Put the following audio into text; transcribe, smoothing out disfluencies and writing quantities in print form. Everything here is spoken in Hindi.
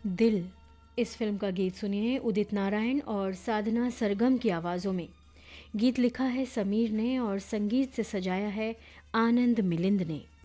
दिल इस फिल्म का गीत सुनिए उदित नारायण और साधना सरगम की आवाज़ों में। गीत लिखा है समीर ने और संगीत से सजाया है आनंद मिलिंद ने।